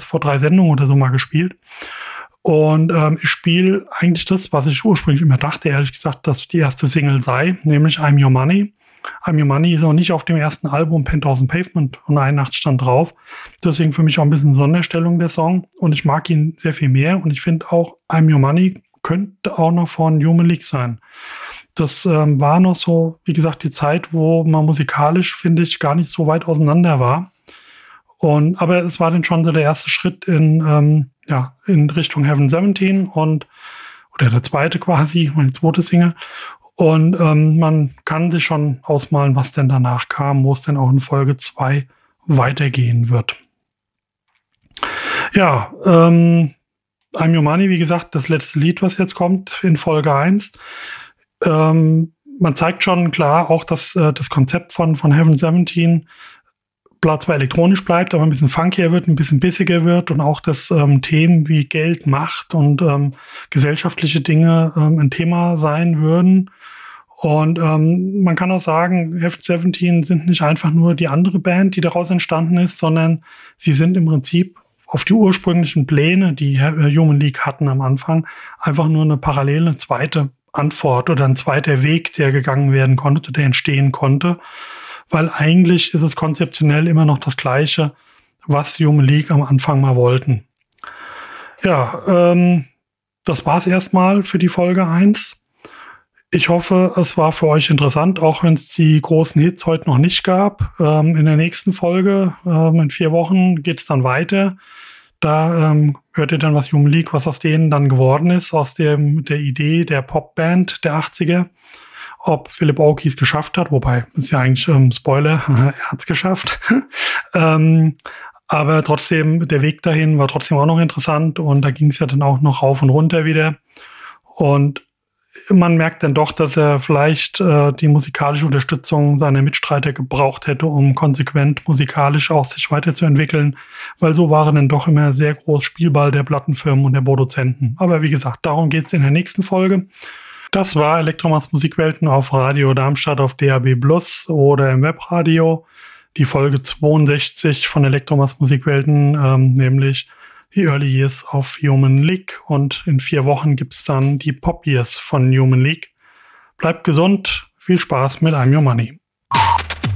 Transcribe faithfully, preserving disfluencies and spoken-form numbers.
vor drei Sendungen oder so mal gespielt. Und ähm, ich spiele eigentlich das, was ich ursprünglich immer dachte, ehrlich gesagt, dass die erste Single sei, nämlich I'm Your Money. I'm Your Money ist auch nicht auf dem ersten Album Penthouse and Pavement und eine Nacht stand drauf. Deswegen für mich auch ein bisschen Sonderstellung der Song. Und ich mag ihn sehr viel mehr. Und ich finde auch, I'm Your Money könnte auch noch von Human League sein. Das ähm, war noch so, wie gesagt, die Zeit, wo man musikalisch, finde ich, gar nicht so weit auseinander war. Und, aber es war dann schon so der erste Schritt in, ähm, ja, in Richtung Heaven seventeen und, oder der zweite quasi, meine zweite Single. Und ähm, man kann sich schon ausmalen, was denn danach kam, wo es denn auch in Folge zwei weitergehen wird. Ja, ähm, I'm Your Money, wie gesagt, das letzte Lied, was jetzt kommt in Folge eins. Ähm, man zeigt schon klar auch, dass äh, das Konzept von, von Heaven seventeen zwar elektronisch bleibt, aber ein bisschen funkier wird, ein bisschen bissiger wird und auch, dass ähm, Themen wie Geld, Macht und ähm, gesellschaftliche Dinge ähm, ein Thema sein würden. Und ähm, man kann auch sagen, Heaven seventeen sind nicht einfach nur die andere Band, die daraus entstanden ist, sondern sie sind im Prinzip auf die ursprünglichen Pläne, die Human League hatten am Anfang, einfach nur eine parallele zweite Antwort oder ein zweiter Weg, der gegangen werden konnte, der entstehen konnte. Weil eigentlich ist es konzeptionell immer noch das Gleiche, was Human League am Anfang mal wollten. Ja, ähm, das war's erstmal für die Folge eins. Ich hoffe, es war für euch interessant, auch wenn es die großen Hits heute noch nicht gab. Ähm, in der nächsten Folge, ähm, in vier Wochen, geht es dann weiter. Da ähm, hört ihr dann, was Human League, was aus denen dann geworden ist, aus dem, der Idee der Popband der achtziger. Ob Philip Oakey es geschafft hat, wobei, ist ja eigentlich ähm, Spoiler, er hat es geschafft. ähm, aber trotzdem, der Weg dahin war trotzdem auch noch interessant und da ging es ja dann auch noch rauf und runter wieder. Und man merkt dann doch, dass er vielleicht äh, die musikalische Unterstützung seiner Mitstreiter gebraucht hätte, um konsequent musikalisch auch sich weiterzuentwickeln, weil so waren dann doch immer sehr groß Spielball der Plattenfirmen und der Produzenten. Aber wie gesagt, darum geht es in der nächsten Folge. Das war Elektromas Musikwelten auf Radio Darmstadt auf D A B Plus oder im Webradio. Die Folge zweiundsechzig von Elektromas Musikwelten, ähm, nämlich die Early Years of Human League. Und in vier Wochen gibt's dann die Pop Years von Human League. Bleibt gesund, viel Spaß mit I'm Your Money.